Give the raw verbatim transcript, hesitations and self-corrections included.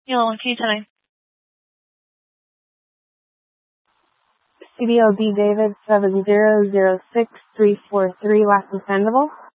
You'll T ten. C D L B David seven zero zero six three four three, last dependable.